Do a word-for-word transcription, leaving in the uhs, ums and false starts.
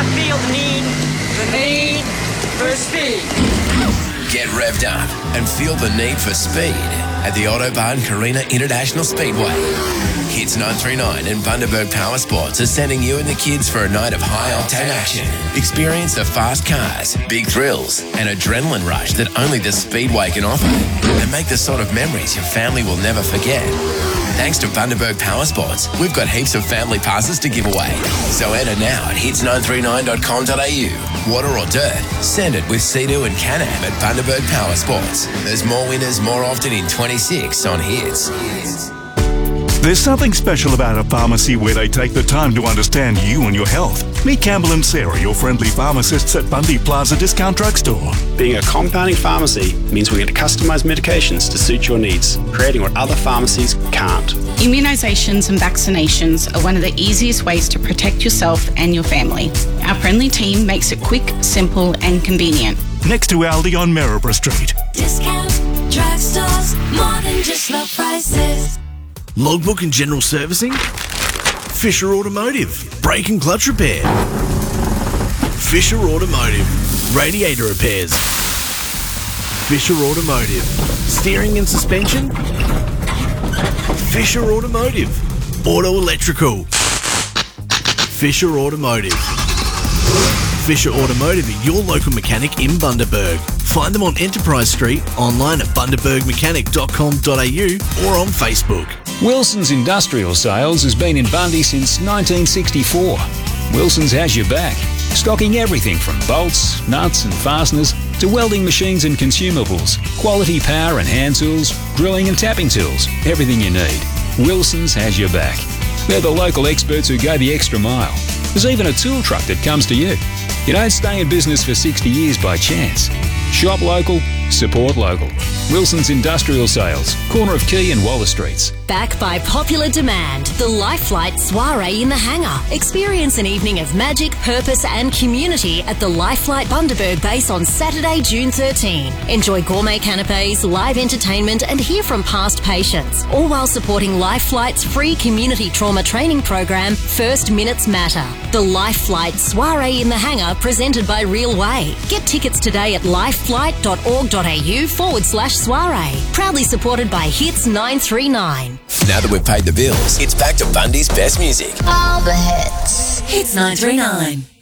I feel the need, the need for speed. Get revved up and feel the need for speed at the Autobahn Carina International Speedway. Hits nine three nine and Bundaberg Power Sports are sending you and the kids for a night of high-octane action. Experience the fast cars, big thrills, and adrenaline rush that only the Speedway can offer. And make the sort of memories your family will never forget. Thanks to Bundaberg Power Sports, we've got heaps of family passes to give away. So enter now at hits nine three nine dot com dot a u. Water or dirt, send it with Sea-Doo and Can-Am at Bundaberg Power Sports. There's more winners more often in twenty-six on Hits. There's something special about a pharmacy where they take the time to understand you and your health. Meet Campbell and Sarah, your friendly pharmacists at Bundy Plaza Discount Drugstore. Being a compounding pharmacy means we get customised medications to suit your needs, creating what other pharmacies can't. Immunisations and vaccinations are one of the easiest ways to protect yourself and your family. Our friendly team makes it quick, simple and convenient. Next to Aldi on Maryborough Street. Discount drugstores, more than just low prices. Logbook and general servicing? Fisher Automotive, brake and clutch repair. Fisher Automotive, radiator repairs. Fisher Automotive, steering and suspension. Fisher Automotive, auto electrical. Fisher Automotive. Fisher Automotive are your local mechanic in Bundaberg. Find them on Enterprise Street, online at bundaberg mechanic dot com dot a u or on Facebook. Wilson's Industrial Sales has been in Bundy since nineteen sixty-four. Wilson's has your back, stocking everything from bolts, nuts and fasteners to welding machines and consumables, quality power and hand tools, drilling and tapping tools, everything you need. Wilson's has your back. They're the local experts who go the extra mile. There's even a tool truck that comes to you. You don't stay in business for sixty years by chance. Shop local, support local. Wilson's Industrial Sales, corner of Quay and Waller Streets. Back by popular demand, the Lifelight Soiree in the Hangar. Experience an evening of magic, purpose and community at the Lifelight Bundaberg base on Saturday, June thirteenth. Enjoy gourmet canapes, live entertainment and hear from past patients, all while supporting Lifelight's free community trauma training program, First Minutes Matter. The Lifelight Soiree in the Hangar, presented by Real Way. Get tickets today at lifelight dot org dot a u forward slash soiree. Proudly supported by Hits nine three nine. Now that we've paid the bills, it's back to Bundy's best music. All the hits. Hits nine three nine.